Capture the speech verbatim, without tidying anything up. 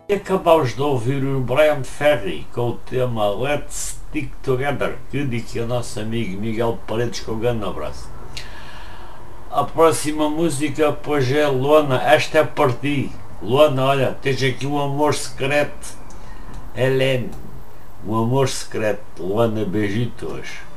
Acabámos de ouvir o Brian Ferry com o tema Let's Stick Together, que dedico ao nosso amigo Miguel Paredes, com um grande abraço. A próxima música, pois, é Luana, esta é para ti. Luana, olha, tens aqui um amor secreto. Helene, um amor secreto. Luana, beijitos.